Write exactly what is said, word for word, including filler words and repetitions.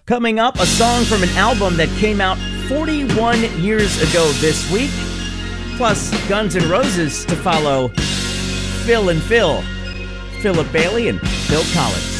Coming up, a song from an album that came out forty-one years ago this week. Plus, Guns N' Roses to follow. Phil and Phil. Philip Bailey and Phil Collins.